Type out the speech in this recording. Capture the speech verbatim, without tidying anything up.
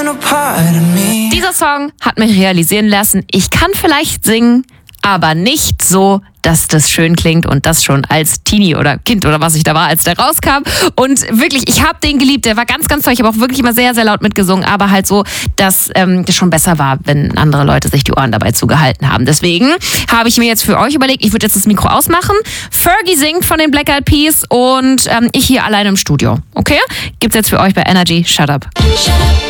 Dieser Song hat mich realisieren lassen, ich kann vielleicht singen, aber nicht so, dass das schön klingt und das schon als Teenie oder Kind oder was ich da war, als der rauskam. Und wirklich, ich habe den geliebt, der war ganz, ganz toll. Ich habe auch wirklich immer sehr, sehr laut mitgesungen, aber halt so, dass ähm, das schon besser war, wenn andere Leute sich die Ohren dabei zugehalten haben. Deswegen habe ich mir jetzt für euch überlegt, ich würde jetzt das Mikro ausmachen. Fergie singt von den Black Eyed Peas und ähm, ich hier allein im Studio. Okay? Gibt's jetzt für euch bei Energy. Shut Up.